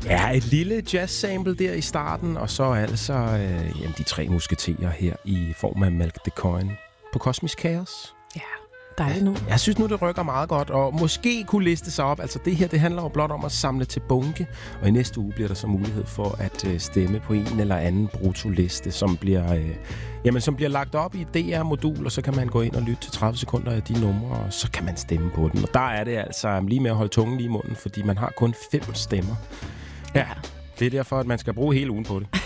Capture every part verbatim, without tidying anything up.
Ja, et lille jazz-sample der i starten, og så altså øh, jamen, de tre musketerer her i form af Malk the Coin på Kosmisk Kaos. Ja, dejligt nu. Jeg synes nu, det rykker meget godt, og måske kunne liste sig op. Altså det her, det handler jo blot om at samle til bunke, og i næste uge bliver der så mulighed for at øh, stemme på en eller anden brutoliste, som bliver, øh, jamen, som bliver lagt op i et D R-modul, og så kan man gå ind og lytte til tredive sekunder af de numre, og så kan man stemme på den. Og der er det altså lige med at holde tungen lige i munden, fordi man har kun fem stemmer. Ja, det er derfor, at man skal bruge hele ugen på det.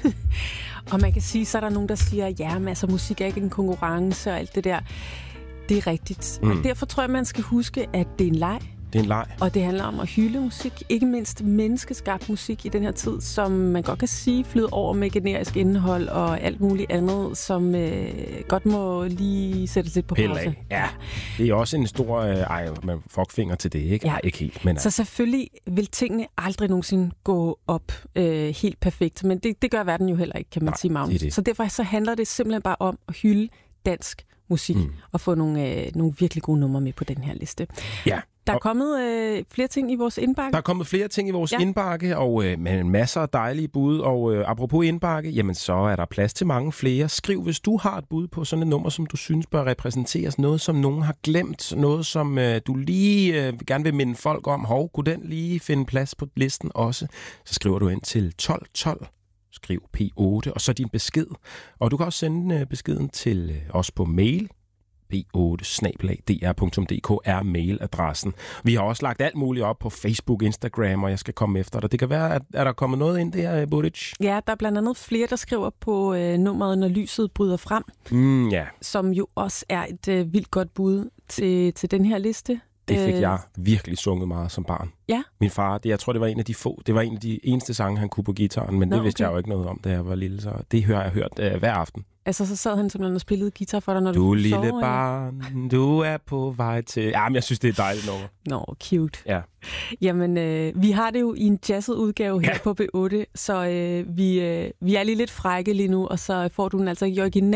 Og man kan sige, så er der nogen, der siger, ja, men altså, musik er ikke en konkurrence og alt det der. Det er rigtigt. Mm. Og derfor tror jeg, man skal huske, at det er en leg. Det er en leg. Og det handler om at hylde musik. Ikke mindst menneskeskabt musik i den her tid, som man godt kan sige flyder over med generisk indhold og alt muligt andet, som øh, godt må lige sættes lidt på pause. Ja, det er også en stor... Øh, ej, man fuckfinger til det, ikke? Ja. Ej, ikke helt, men... Så selvfølgelig vil tingene aldrig nogensinde gå op øh, helt perfekt, men det, det gør verden jo heller ikke, kan man Nej, sige, Magnus. det det. Så derfor så handler det simpelthen bare om at hylde dansk musik mm. og få nogle, øh, nogle virkelig gode numre med på den her liste. Ja. Der er kommet øh, flere ting i vores indbakke. Der er kommet flere ting i vores ja. indbakke, og øh, med masser af dejlige bud. Og øh, apropos indbakke, jamen så er der plads til mange flere. Skriv, hvis du har et bud på sådan et nummer, som du synes bør repræsenteres. Noget, som nogen har glemt. Noget, som øh, du lige øh, gerne vil minde folk om. Hov, kunne den lige finde plads på listen også? Så skriver du ind til tolv tolv. Skriv P otte, og så din besked. Og du kan også sende øh, beskeden til øh, os på mail. p otte snabel-a d r punktum d k er mailadressen. Vi har også lagt alt muligt op på Facebook, Instagram, og jeg skal komme efter dig. Det kan være, at er der kommet noget ind der, Buttigieg? Ja, der er blandt andet flere, der skriver på øh, nummeret, Når lyset bryder frem, mm, ja. som jo også er et øh, vildt godt bud til, til den her liste. Det fik jeg virkelig sunget meget som barn. Ja. Min far, det, jeg tror, det var en af de få, det var en af de eneste sange, han kunne på gitaren, men Nå, det vidste okay. jeg jo ikke noget om, da jeg var lille, så det hører jeg hørt øh, hver aften. Altså, så sad han simpelthen og spillede guitar for dig, når du du, du lille sover, barn, du er på vej til... Ja, men jeg synes, det er et dejligt nummer. Nå, cute. Ja. Jamen, øh, vi har det jo i en jazzet udgave her ja. på B otte, så øh, vi, øh, vi er lige lidt frække lige nu, og så får du den altså i original